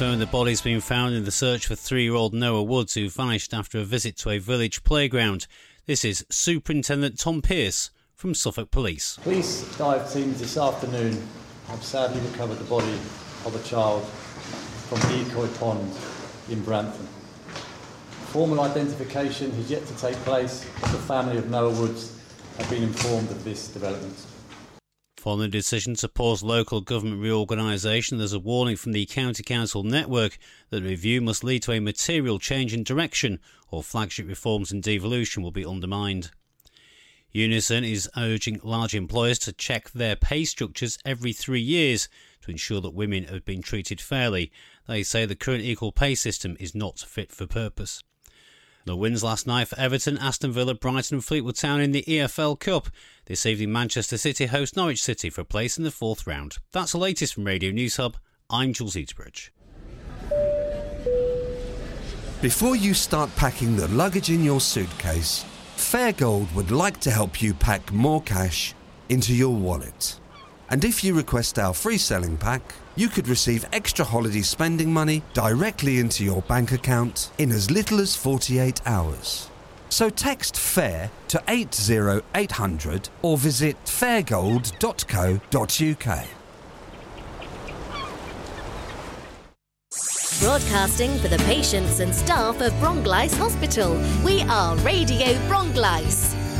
confirming the body's been found in the search for 3-year-old Noah Woods, who vanished after a visit to a village playground. This is Superintendent Tom Pearce from Suffolk Police. Police dive teams this afternoon have sadly recovered the body of a child from Decoy Pond in Brantham. Formal identification has yet to take place. The family of Noah Woods have been informed of this development. Following the decision to pause local government reorganisation, there's a warning from the County Council network that the review must lead to a material change in direction, or flagship reforms and devolution will be undermined. Unison is urging large employers to check their pay structures every 3 years to ensure that women have been treated fairly. They say the current equal pay system is not fit for purpose. The wins last night for Everton, Aston Villa, Brighton and Fleetwood Town in the EFL Cup. This evening Manchester City host Norwich City for a place in the 4th round. That's the latest from Radio News Hub. I'm Jules Eaterbridge. Before you start packing the luggage in your suitcase, Fairgold would like to help you pack more cash into your wallet. And if you request our free selling pack, you could receive extra holiday spending money directly into your bank account in as little as 48 hours. So text FAIR to 80800 or visit fairgold.co.uk. Broadcasting for the patients and staff of Bronglice Hospital. We are Radio Bronglice.